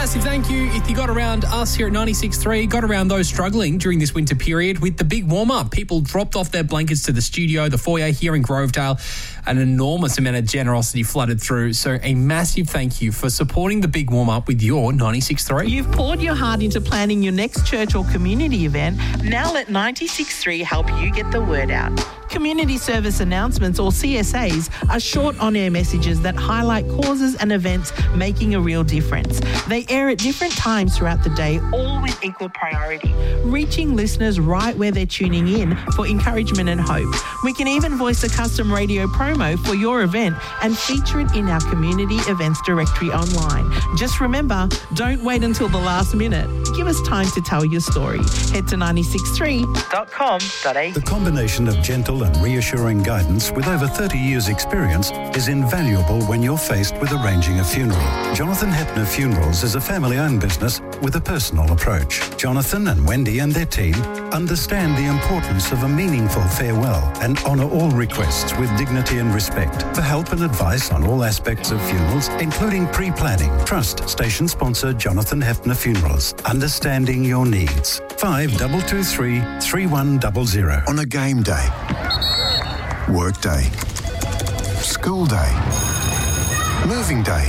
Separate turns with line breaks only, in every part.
massive thank you if you got around us here at 96.3, got around those struggling during this winter period with the big warm-up. People dropped off their blankets to the studio, the foyer here in Grovedale. An enormous amount of generosity flooded through. So a massive thank you for supporting the big warm-up with your 96.3.
You've poured your heart into planning your next church or community event. Now let 96.3 help you get the word out. Community service announcements, or CSAs, are short on-air messages that highlight causes and events making a real difference. They air at different times throughout the day, all with equal priority, reaching listeners right where they're tuning in for encouragement and hope. We can even voice a custom radio promo for your event and feature it in our community events directory online. Just remember, don't wait until the last minute. Give us time to tell your story. Head to 963.com.au.
The combination of gentle and reassuring guidance with over 30 years' experience is invaluable when you're faced with arranging a funeral. Jonathan Hepner Funerals is a family-owned business with a personal approach. Jonathan and Wendy and their team understand the importance of a meaningful farewell and honour all requests with dignity and respect. For help and advice on all aspects of funerals, including pre-planning, trust station sponsor Jonathan Hepner Funerals. Understanding your needs. 5223 3100.
On a game day, work day, school day, moving day,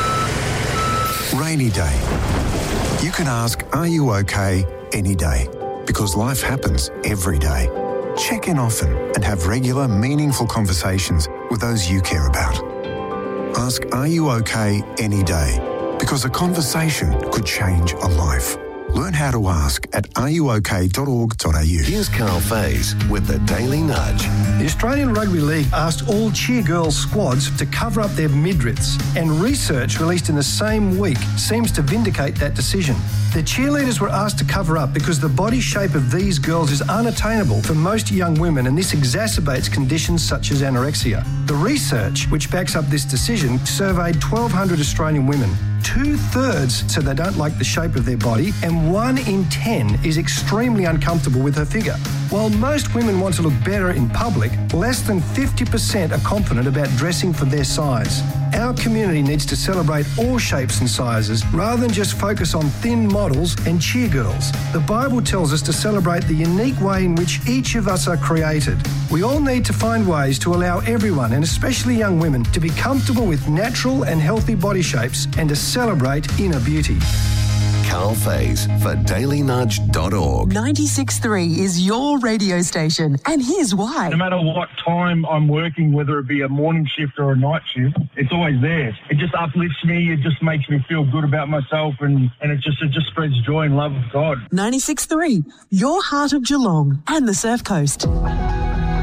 rainy day. You can ask, are you okay, any day? Because life happens every day. Check in often and have regular, meaningful conversations with those you care about. Ask, are you okay, any day? Because a conversation could change a life. Learn how to ask at areyouok.org.au.
Here's Carl Faze with the Daily Nudge.
The Australian Rugby League asked all cheer girls squads to cover up their midrits, and research released in the same week seems to vindicate that decision. The cheerleaders were asked to cover up because the body shape of these girls is unattainable for most young women, and this exacerbates conditions such as anorexia. The research, which backs up this decision, surveyed 1,200 Australian women. 2/3 said they don't like the shape of their body, and 1 in 10 is extremely uncomfortable with her figure. While most women want to look better in public, less than 50% are confident about dressing for their size. Our community needs to celebrate all shapes and sizes rather than just focus on thin models and cheer girls. The Bible tells us to celebrate the unique way in which each of us are created. We all need to find ways to allow everyone, and especially young women, to be comfortable with natural and healthy body shapes and to celebrate inner beauty.
Carl Faze for dailynudge.org.
96.3 is your radio station, and here's why.
No matter what time I'm working, whether it be a morning shift or a night shift, it's always there. It just uplifts me. It just makes me feel good about myself, and it just spreads joy and love of God.
96.3, your heart of Geelong and the Surf Coast.